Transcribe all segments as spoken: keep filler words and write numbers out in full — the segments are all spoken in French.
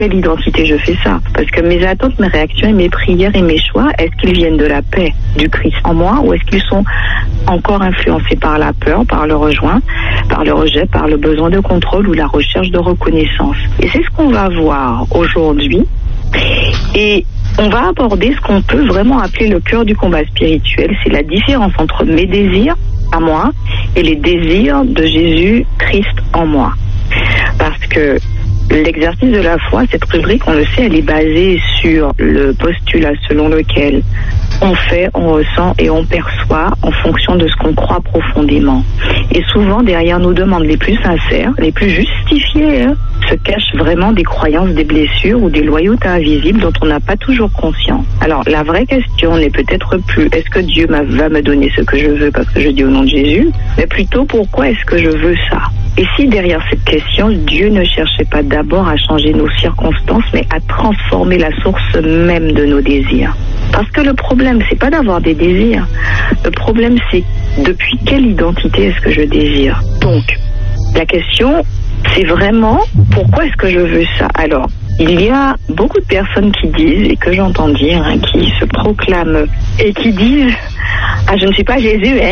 quelle identité je fais ça? Parce que mes attentes, mes réactions et mes prières et mes choix, est-ce qu'ils viennent de la paix du Christ en moi ou est-ce qu'ils sont encore influencés par la peur, par le rejoint, par le rejet, par le besoin de contrôle ou la recherche de reconnaissance? Et c'est ce qu'on va voir aujourd'hui. Et on va aborder ce qu'on peut vraiment appeler le cœur du combat spirituel. C'est la différence entre mes désirs à moi et les désirs de Jésus-Christ en moi. Parce que l'exercice de la foi, cette rubrique, on le sait, elle est basée sur le postulat selon lequel on fait, on ressent et on perçoit en fonction de ce qu'on croit profondément. Et souvent, derrière nos demandes les plus sincères, les plus justifiées, hein, se cachent vraiment des croyances, des blessures ou des loyautés invisibles dont on n'a pas toujours conscience. Alors, la vraie question n'est peut-être plus est-ce que Dieu va me donner ce que je veux parce que je dis au nom de Jésus, mais plutôt pourquoi est-ce que je veux ça? Et si derrière cette question, Dieu ne cherchait pas d'abord à changer nos circonstances, mais à transformer la source même de nos désirs? Parce que le problème, c'est pas d'avoir des désirs. Le problème, c'est depuis quelle identité est-ce que je désire? Donc, la question, c'est vraiment pourquoi est-ce que je veux ça? Alors, il y a beaucoup de personnes qui disent, et que j'entends dire, hein, qui se proclament et qui disent « Ah, je ne suis pas Jésus, hein !»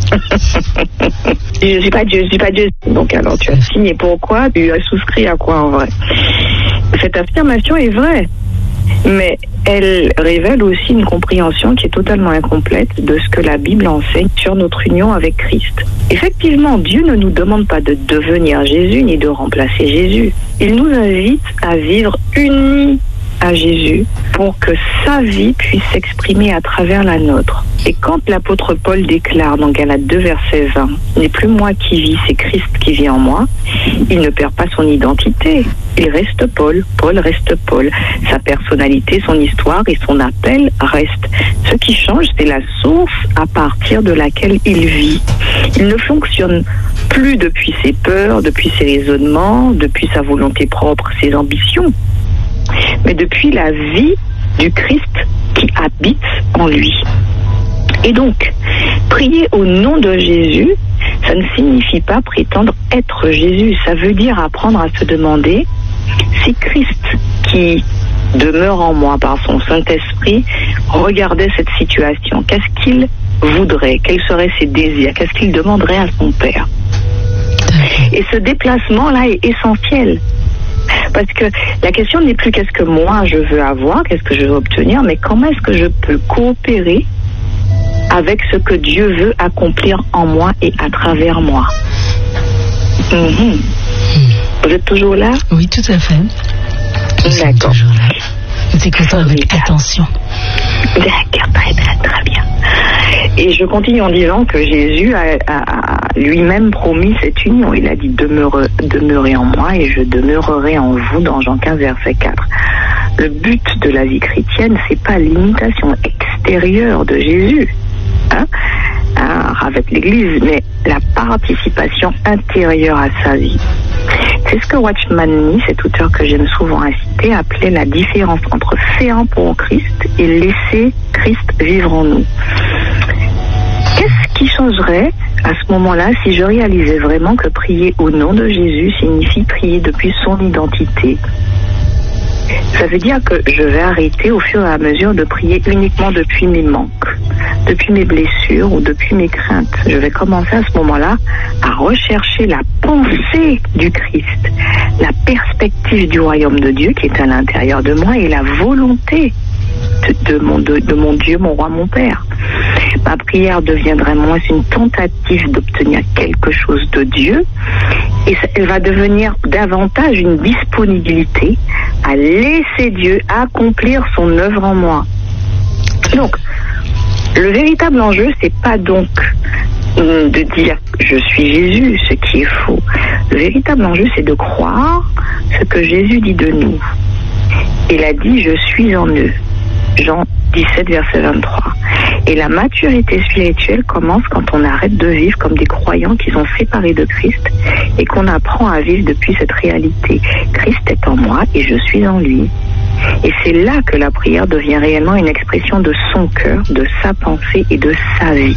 Je ne suis pas Dieu, je ne suis pas Dieu. Donc alors tu as signé pourquoi? Tu as souscrit à quoi en vrai? Cette affirmation est vraie, mais elle révèle aussi une compréhension qui est totalement incomplète de ce que la Bible enseigne sur notre union avec Christ. Effectivement, Dieu ne nous demande pas de devenir Jésus ni de remplacer Jésus. Il nous invite à vivre unis à Jésus pour que sa vie puisse s'exprimer à travers la nôtre. Et quand l'apôtre Paul déclare dans Galates deux verset vingt, « N'est plus moi qui vis, c'est Christ qui vit en moi », il ne perd pas son identité. Il reste Paul, Paul reste Paul. Sa personnalité, son histoire et son appel restent. Ce qui change, c'est la source à partir de laquelle il vit. Il ne fonctionne plus depuis ses peurs, depuis ses raisonnements, depuis sa volonté propre, ses ambitions, mais depuis la vie du Christ qui habite en lui. Et donc, prier au nom de Jésus, ça ne signifie pas prétendre être Jésus. Ça veut dire apprendre à se demander si Christ, qui demeure en moi par son Saint-Esprit, regardait cette situation. Qu'est-ce qu'il voudrait? Quels seraient ses désirs? Qu'est-ce qu'il demanderait à son Père? Et ce déplacement-là est essentiel. Parce que la question n'est plus qu'est-ce que moi je veux avoir, qu'est-ce que je veux obtenir, mais comment est-ce que je peux coopérer avec ce que Dieu veut accomplir en moi et à travers moi. Mm-hmm. Vous êtes toujours là? Oui, tout à fait. Nous D'accord. Toujours là. Nous écoutons avec attention. D'accord, très très très bien. Et je continue en disant que Jésus a, a, a lui-même promis cette union. Il a dit Demeure, demeurez en moi et je demeurerai en vous dans Jean quinze verset quatre. Le but de la vie chrétienne, c'est pas l'imitation extérieure de Jésus, hein, hein, avec l'Église, mais la participation intérieure à sa vie. C'est ce que Watchman Nee, cet auteur que j'aime souvent inciter, appelait la différence entre faire pour Christ et laisser Christ vivre en nous. Qu'est-ce qui changerait à ce moment-là si je réalisais vraiment que prier au nom de Jésus signifie prier depuis son identité? Ça veut dire que je vais arrêter au fur et à mesure de prier uniquement depuis mes manques, depuis mes blessures ou depuis mes craintes. Je vais commencer à ce moment-là à rechercher la pensée du Christ, la perspective du royaume de Dieu qui est à l'intérieur de moi et la volonté de, de, mon, de, de mon Dieu, mon roi, mon Père. Ma prière deviendrait moins une tentative d'obtenir quelque chose de Dieu et elle va devenir davantage une disponibilité à laisser Dieu accomplir son œuvre en moi. Donc, le véritable enjeu, c'est pas donc de dire je suis Jésus, ce qui est faux. Le véritable enjeu, c'est de croire ce que Jésus dit de nous. Il a dit je suis en eux. Jean dix-sept, verset vingt-trois. Et la maturité spirituelle commence quand on arrête de vivre comme des croyants qui sont séparés de Christ et qu'on apprend à vivre depuis cette réalité. Christ est en moi et je suis en lui. Et c'est là que la prière devient réellement une expression de son cœur, de sa pensée et de sa vie.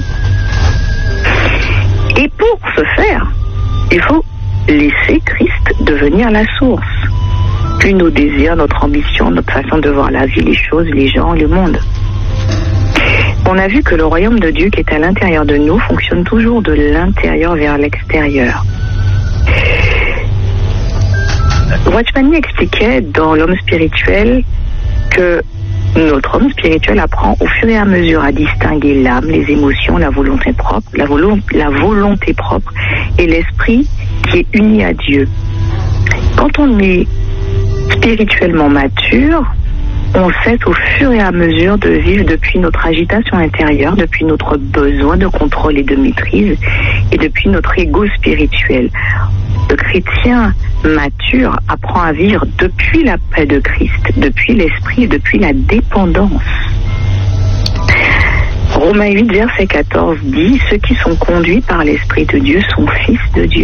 Et pour ce faire, il faut laisser Christ devenir la source. plus nos désirs, notre ambition, notre façon de voir la vie, les choses, les gens, le monde. On a vu que le royaume de Dieu qui est à l'intérieur de nous fonctionne toujours de l'intérieur vers l'extérieur. Watchman Nee expliquait dans l'homme spirituel que notre homme spirituel apprend au fur et à mesure à distinguer l'âme, les émotions, la volonté propre, la, volo- la volonté propre et l'esprit qui est uni à Dieu. Quand on est spirituellement mature, on cesse au fur et à mesure de vivre depuis notre agitation intérieure, depuis notre besoin de contrôle et de maîtrise, et depuis notre ego spirituel. Le chrétien mature apprend à vivre depuis la paix de Christ, depuis l'esprit et depuis la dépendance. Romains huit, verset quatorze dit « Ceux qui sont conduits par l'Esprit de Dieu sont fils de Dieu ».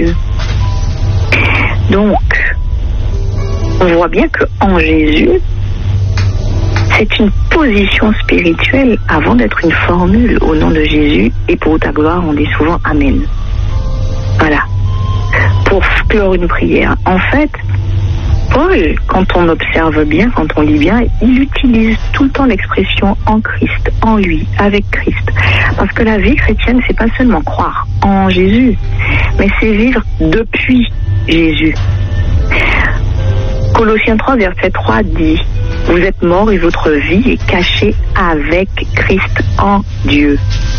Donc, on voit bien qu'en Jésus, c'est une position spirituelle avant d'être une formule. Au nom de Jésus et pour ta gloire, on dit souvent Amen. Voilà. Pour clore une prière. En fait, Paul, quand on observe bien, quand on lit bien, il utilise tout le temps l'expression en Christ, en lui, avec Christ. Parce que la vie chrétienne, c'est pas seulement croire en Jésus, mais c'est vivre depuis Jésus. Colossiens trois, verset trois dit « Vous êtes morts et votre vie est cachée avec Christ en Dieu. »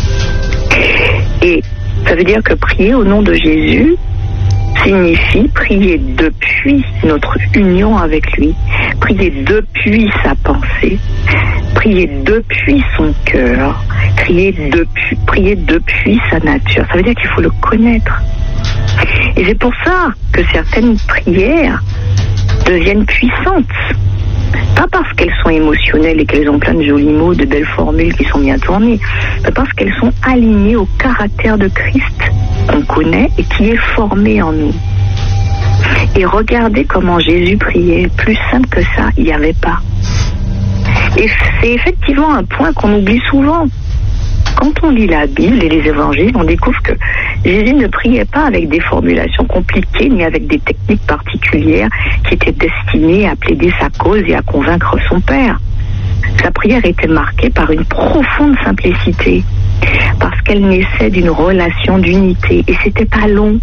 Et ça veut dire que prier au nom de Jésus signifie prier depuis notre union avec lui, prier depuis sa pensée, prier depuis son cœur, prier depuis, prier depuis sa nature. Ça veut dire qu'il faut le connaître. Et c'est pour ça que certaines prières deviennent puissantes. Pas parce qu'elles sont émotionnelles et qu'elles ont plein de jolis mots, de belles formules qui sont bien tournées, mais parce qu'elles sont alignées au caractère de Christ qu'on connaît et qui est formé en nous. Et regardez comment Jésus priait. Plus simple que ça, il n'y avait pas. Et c'est effectivement un point qu'on oublie souvent. Quand on lit la Bible et les évangiles, on découvre que Jésus ne priait pas avec des formulations compliquées ni avec des techniques particulières qui étaient destinées à plaider sa cause et à convaincre son Père. Sa prière était marquée par une profonde simplicité, parce qu'elle naissait d'une relation d'unité, et c'était pas long.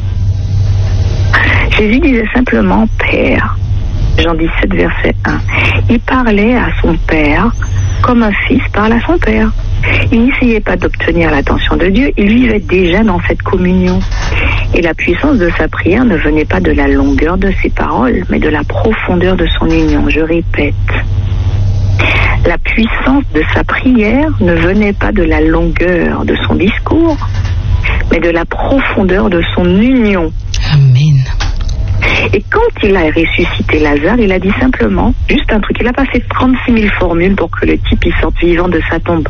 Jésus disait simplement « Père ». Jean dix-sept, verset un. Il parlait à son Père comme un fils parle à son Père. Il n'essayait pas d'obtenir l'attention de Dieu, il vivait déjà dans cette communion. Et la puissance de sa prière ne venait pas de la longueur de ses paroles, mais de la profondeur de son union. Je répète, la puissance de sa prière ne venait pas de la longueur de son discours, mais de la profondeur de son union. Amen. Et quand il a ressuscité Lazare, il a dit simplement, juste un truc, il n'a pas fait trente-six mille formules pour que le type il sorte vivant de sa tombe.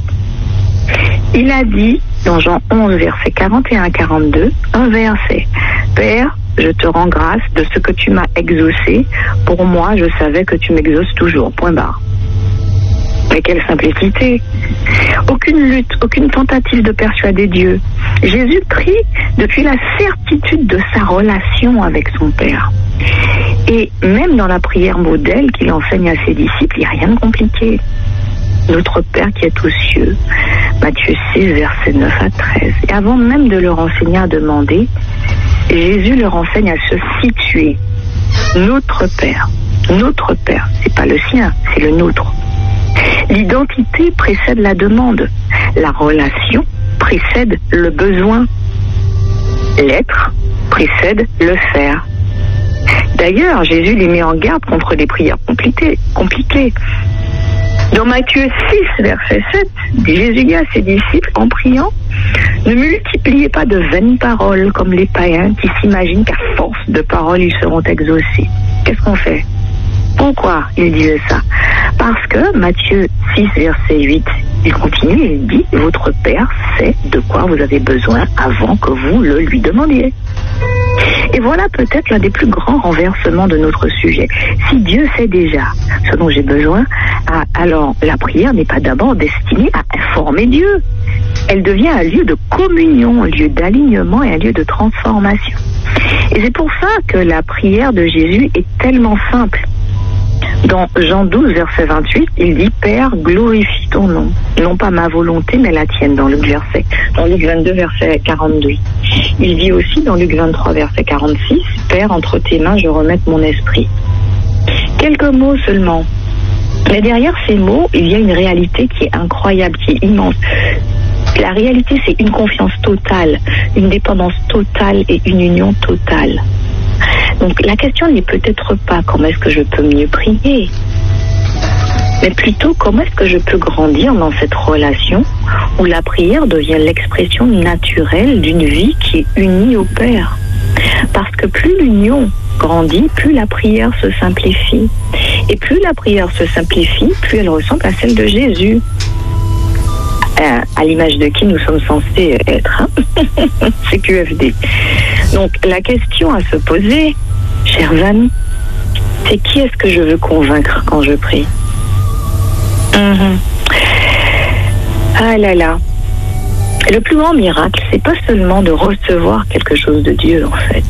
Il a dit, dans Jean onze, versets quarante et un à quarante-deux, un verset, « Père, je te rends grâce de ce que tu m'as exaucé. Pour moi, je savais que tu m'exauces toujours. » Point barre. Mais quelle simplicité! Aucune lutte, aucune tentative de persuader Dieu. Jésus prie depuis la certitude de sa relation avec son Père. Et même dans la prière modèle qu'il enseigne à ses disciples, il n'y a rien de compliqué. Notre Père qui est aux cieux, Matthieu six, versets neuf à treize. Et avant même de leur enseigner à demander, Jésus leur enseigne à se situer. Notre Père, notre Père, c'est pas le sien, c'est le nôtre. L'identité précède la demande, la relation précède le besoin, l'être précède le faire. D'ailleurs, Jésus les met en garde contre les prières compliquées. compliquées. Dans Matthieu six, verset sept, Jésus dit à ses disciples en priant, « Ne multipliez pas de vaines paroles comme les païens qui s'imaginent qu'à force de paroles ils seront exaucés. » Qu'est-ce qu'on fait? Pourquoi il disait ça? Parce que Matthieu six, verset huit, il continue et il dit « Votre Père sait de quoi vous avez besoin avant que vous le lui demandiez. » Et voilà peut-être l'un des plus grands renversements de notre sujet. Si Dieu sait déjà ce dont j'ai besoin, alors la prière n'est pas d'abord destinée à informer Dieu. Elle devient un lieu de communion, un lieu d'alignement et un lieu de transformation. Et c'est pour ça que la prière de Jésus est tellement simple. Dans Jean douze, verset vingt-huit, il dit « Père, glorifie ton nom, non pas ma volonté, mais la tienne » dans Luc, verset, dans Luc vingt-deux, verset quarante-deux. Il dit aussi dans Luc vingt-trois, verset quarante-six, « Père, entre tes mains, je remets mon esprit. » Quelques mots seulement. Mais derrière ces mots, il y a une réalité qui est incroyable, qui est immense. La réalité, c'est une confiance totale, une dépendance totale et une union totale. Donc la question n'est peut-être pas comment est-ce que je peux mieux prier, mais plutôt comment est-ce que je peux grandir dans cette relation où la prière devient l'expression naturelle d'une vie qui est unie au Père. Parce que plus l'union grandit, plus la prière se simplifie. Et plus la prière se simplifie, plus elle ressemble à celle de Jésus. Euh, à l'image de qui nous sommes censés être. Hein? C'est Q F D. Donc la question à se poser, chers amis, c'est qui est-ce que je veux convaincre quand je prie? Mm-hmm. Ah là là. Le plus grand miracle, c'est pas seulement de recevoir quelque chose de Dieu, en fait.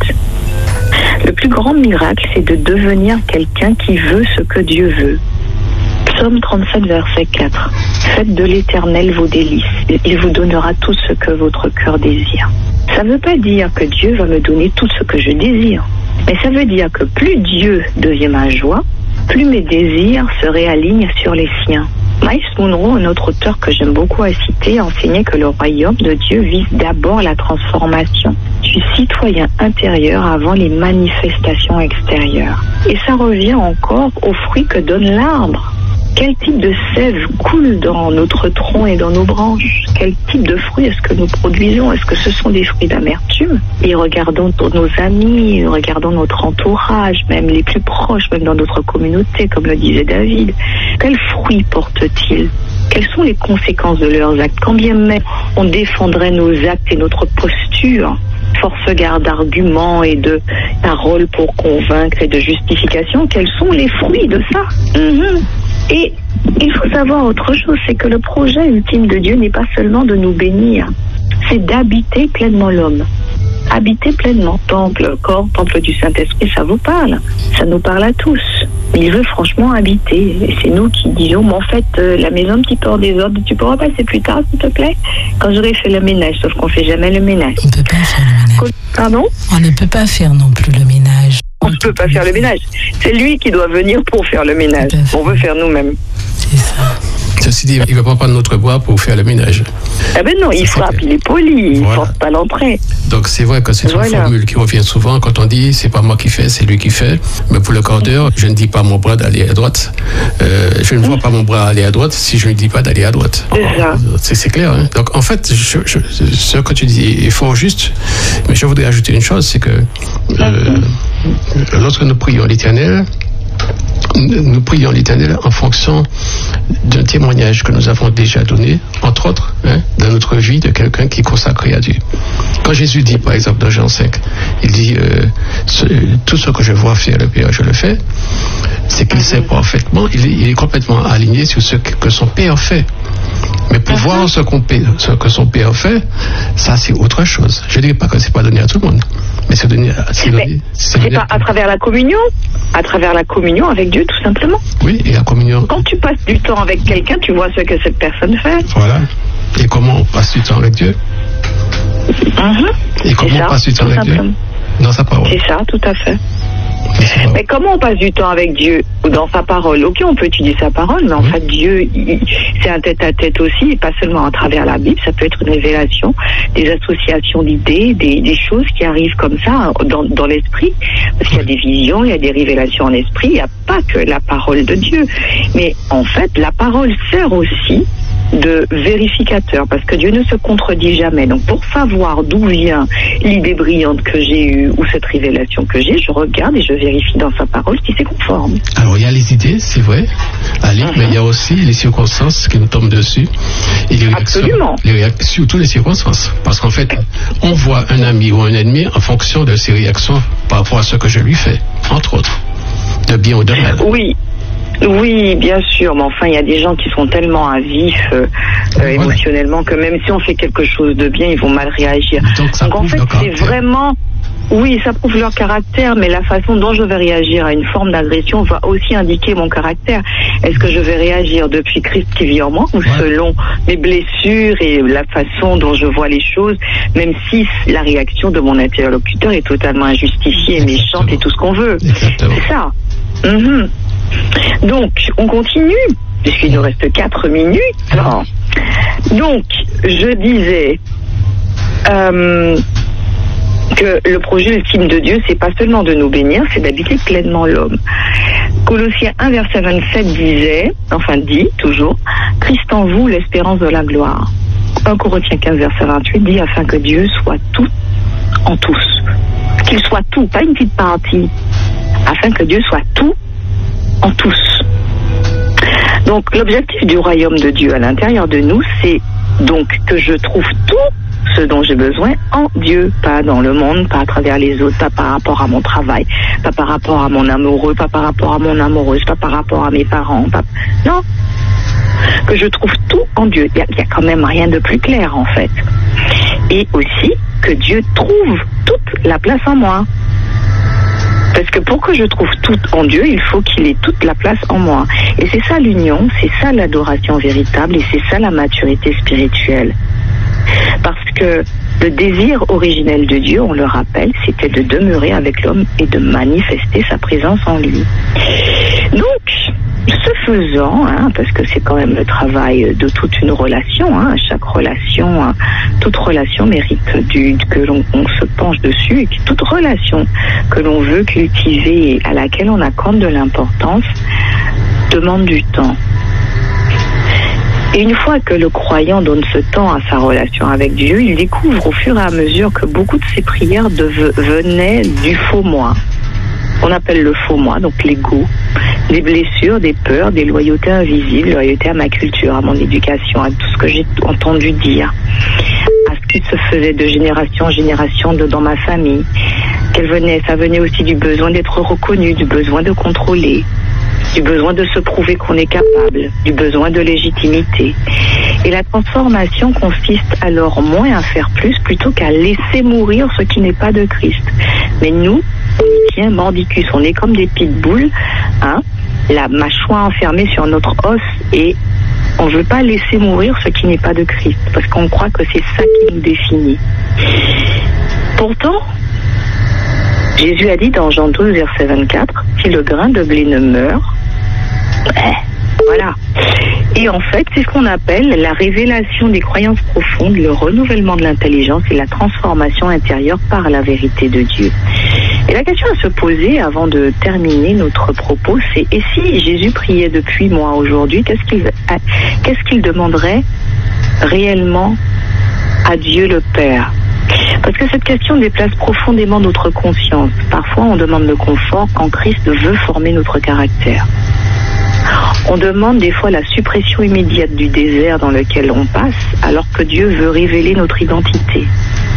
Le plus grand miracle, c'est de devenir quelqu'un qui veut ce que Dieu veut. Psaume trente-sept, verset quatre. Faites de l'Éternel vos délices. Il vous donnera tout ce que votre cœur désire. Ça ne veut pas dire que Dieu va me donner tout ce que je désire. Mais ça veut dire que plus Dieu devient ma joie, plus mes désirs se réalignent sur les siens. Miles Monroe, un autre auteur que j'aime beaucoup à citer, enseignait que le royaume de Dieu vise d'abord la transformation du citoyen intérieur avant les manifestations extérieures. Et ça revient encore aux fruits que donne l'arbre. Quel type de sève coule dans notre tronc et dans nos branches? Quel type de fruits est-ce que nous produisons? Est-ce que ce sont des fruits d'amertume? Et regardons nos amis, regardons notre entourage, même les plus proches, même dans notre communauté, comme le disait David. Quels fruits portent-ils? Quelles sont les conséquences de leurs actes? Quand bien même on défendrait nos actes et notre posture, force garde d'arguments et de paroles pour convaincre et de justification, quels sont les fruits de ça? Mm-hmm. Et il faut savoir autre chose, c'est que le projet ultime de Dieu n'est pas seulement de nous bénir, c'est d'habiter pleinement l'homme. Habiter pleinement. Temple, corps, temple du Saint-Esprit, ça vous parle. Ça nous parle à tous. Il veut franchement habiter. Et c'est nous qui disons, mais en fait, euh, la maison un petit peu hors des ordres, tu pourras passer plus tard, s'il te plaît? Quand j'aurai fait le ménage, sauf qu'on ne fait jamais le ménage. On ne peut pas faire le ménage. Pardon? On ne peut pas faire non plus le ménage. On ne peut pas faire le ménage. C'est lui qui doit venir pour faire le ménage. On veut faire nous-mêmes. C'est ça. Ceci dit, il ne va pas prendre notre bois pour faire le ménage. Ah ben non, il frappe, il est poli, il ne voilà. force pas l'entrée. Donc c'est vrai que c'est voilà. Une formule qui revient souvent quand on dit c'est pas moi qui fais, c'est lui qui fait. Mais pour le cordeur, je ne dis pas mon bras d'aller à droite. Euh, je ne vois pas mon bras aller à droite si je ne dis pas d'aller à droite. C'est ça. C'est, c'est clair. Hein? Donc en fait, je, je, ce que tu dis est fort juste. Mais je voudrais ajouter une chose, c'est que euh, lorsque nous prions l'Éternel, nous prions l'Éternel en fonction d'un témoignage que nous avons déjà donné, entre autres, hein, dans notre vie, de quelqu'un qui est consacré à Dieu. Quand Jésus dit, par exemple, dans Jean cinq, il dit euh, ce, tout ce que je vois faire le Père, je le fais, c'est qu'il sait parfaitement, il est, il est complètement aligné sur ce que son Père fait. Mais pour voir ce, qu'on paie, ce que son Père fait, ça c'est autre chose. Je ne dirais pas que c'est pas donné à tout le monde, mais c'est donné, c'est donné, c'est donné pas à travers la communion, à travers la communion avec Dieu, tout simplement. Oui, et la communion. Quand tu passes du temps avec quelqu'un, tu vois ce que cette personne fait. Voilà. Et comment on passe du temps avec Dieu? Mm-hmm. Et comment ça, on passe du temps avec simplement. Dieu? Dans sa parole. C'est ça, tout à fait. Mais, mais comment on passe du temps avec Dieu ou dans sa parole? Ok, on peut étudier sa parole, mais en mmh. fait, Dieu, il, c'est un tête-à-tête aussi, et pas seulement à travers la Bible, ça peut être une révélation, des associations d'idées, des, des choses qui arrivent comme ça dans, dans l'esprit, parce qu'il y a des visions, il y a des révélations en esprit, il n'y a pas que la parole de Dieu. Mais en fait, la parole sert aussi de vérificateur, parce que Dieu ne se contredit jamais. Donc pour savoir d'où vient l'idée brillante que j'ai eue ou cette révélation que j'ai, je regarde et je vérifie dans sa parole si c'est conforme. Alors il y a les idées, c'est vrai, allez, uh-huh. mais il y a aussi les circonstances qui nous tombent dessus et les réactions, Absolument. Les réactions, surtout les circonstances, parce qu'en fait on voit un ami ou un ennemi en fonction de ses réactions par rapport à ce que je lui fais, entre autres, de bien ou de mal. Oui. Oui, bien sûr, mais enfin, il y a des gens qui sont tellement à vif euh, voilà. émotionnellement que même si on fait quelque chose de bien, ils vont mal réagir. Donc, ça Donc en fait, c'est vraiment... oui, ça prouve leur caractère, mais la façon dont je vais réagir à une forme d'agression va aussi indiquer mon caractère. Est-ce que je vais réagir depuis Christ qui vit en moi ou ouais. selon mes blessures et la façon dont je vois les choses, même si la réaction de mon interlocuteur est totalement injustifiée, Exactement. méchante et tout ce qu'on veut. Exactement. C'est ça. Mm-hmm. Donc, on continue, puisqu'il nous reste quatre minutes. Ah. Donc, je disais... Euh, que le projet ultime de Dieu, c'est pas seulement de nous bénir, c'est d'habiter pleinement l'homme. Colossiens un, verset vingt-sept disait, enfin dit toujours, Christ en vous, l'espérance de la gloire. un Corinthiens quinze, verset vingt-huit dit, afin que Dieu soit tout en tous. Qu'il soit tout, pas une petite partie. Afin que Dieu soit tout en tous. Donc, l'objectif du royaume de Dieu à l'intérieur de nous, c'est donc que je trouve tout ce dont j'ai besoin en Dieu, pas dans le monde, pas à travers les autres, pas par rapport à mon travail, pas par rapport à mon amoureux, pas par rapport à mon amoureuse, pas par rapport à mes parents, pas... non, que je trouve tout en Dieu. Il y, y a quand même rien de plus clair en fait. Et aussi que Dieu trouve toute la place en moi. Parce que pour que je trouve tout en Dieu, il faut qu'il ait toute la place en moi. Et c'est ça l'union, c'est ça l'adoration véritable et c'est ça la maturité spirituelle. Parce que le désir originel de Dieu, on le rappelle, c'était de demeurer avec l'homme et de manifester sa présence en lui. Donc, ce faisant, hein, parce que c'est quand même le travail de toute une relation, hein, chaque relation, hein, toute relation mérite du, que l'on on se penche dessus, et que toute relation que l'on veut cultiver et à laquelle on accorde de l'importance demande du temps. Et une fois que le croyant donne ce temps à sa relation avec Dieu, il découvre au fur et à mesure que beaucoup de ses prières de, venaient du faux moi. On appelle le faux moi, donc l'ego, des blessures, des peurs, des loyautés invisibles, loyauté à ma culture, à mon éducation, à tout ce que j'ai entendu dire, à ce qui se faisait de génération en génération de, dans ma famille. Qu'elle venait, ça venait aussi du besoin d'être reconnu, du besoin de contrôler, du besoin de se prouver qu'on est capable, du besoin de légitimité. Et la transformation consiste alors moins à faire plus plutôt qu'à laisser mourir ce qui n'est pas de Christ. Mais nous, on y tient mordicus, on est comme des pitbulls, hein, la mâchoire enfermée sur notre os et on ne veut pas laisser mourir ce qui n'est pas de Christ parce qu'on croit que c'est ça qui nous définit. Pourtant, Jésus a dit dans Jean douze, verset vingt-quatre, si le grain de blé ne meurt, eh, voilà. Et en fait, c'est ce qu'on appelle la révélation des croyances profondes, le renouvellement de l'intelligence et la transformation intérieure par la vérité de Dieu. Et la question à se poser avant de terminer notre propos, c'est et si Jésus priait depuis moi aujourd'hui, qu'est-ce qu'il, qu'est-ce qu'il demanderait réellement à Dieu le Père? Parce que cette question déplace profondément notre conscience. Parfois, on demande le confort quand Christ veut former notre caractère. On demande des fois la suppression immédiate du désert dans lequel on passe, alors que Dieu veut révéler notre identité.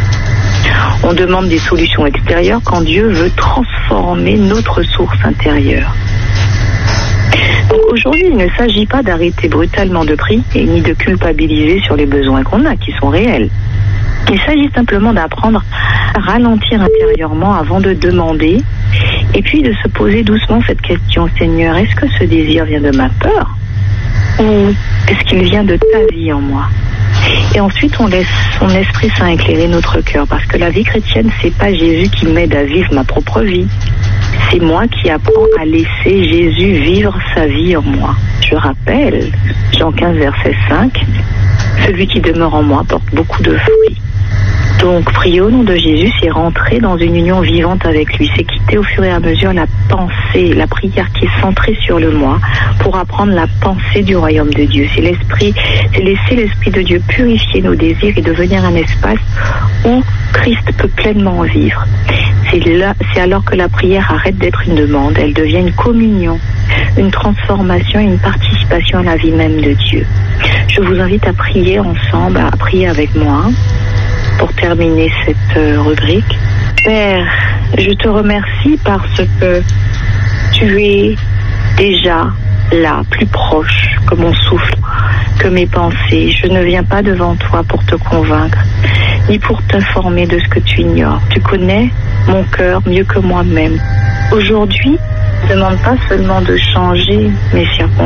On demande des solutions extérieures quand Dieu veut transformer notre source intérieure. Donc aujourd'hui, il ne s'agit pas d'arrêter brutalement de prier, ni de culpabiliser sur les besoins qu'on a, qui sont réels. Il s'agit simplement d'apprendre à ralentir intérieurement avant de demander et puis de se poser doucement cette question, Seigneur, est-ce que ce désir vient de ma peur ou est-ce qu'il vient de ta vie en moi? Et ensuite, on laisse son Esprit Saint éclairer notre cœur parce que la vie chrétienne, c'est pas Jésus qui m'aide à vivre ma propre vie. C'est moi qui apprends à laisser Jésus vivre sa vie en moi. Je rappelle, Jean quinze, verset cinq, celui qui demeure en moi porte beaucoup de fruits. Donc, prier au nom de Jésus, c'est rentrer dans une union vivante avec lui. C'est quitter au fur et à mesure la pensée, la prière qui est centrée sur le moi pour apprendre la pensée du royaume de Dieu. C'est l'esprit, c'est laisser l'Esprit de Dieu purifier nos désirs et devenir un espace où Christ peut pleinement vivre. C'est là, c'est alors que la prière arrête d'être une demande. Elle devient une communion, une transformation et une participation à la vie même de Dieu. Je vous invite à prier ensemble, à prier avec moi. Pour terminer cette euh, rubrique. Père, je te remercie parce que tu es déjà là, plus proche que mon souffle, que mes pensées. Je ne viens pas devant toi pour te convaincre, ni pour t'informer de ce que tu ignores. Tu connais mon cœur mieux que moi-même. Aujourd'hui, ne demande pas seulement de changer mes circonstances.